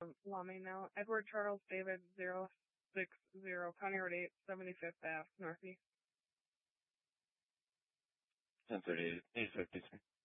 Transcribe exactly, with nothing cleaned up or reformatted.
Um, Lamy now. Edward Charles David zero six zero, County Road eight, seventy-fifth Ave, Northeast. ten thirty-eight, eight fifty-three.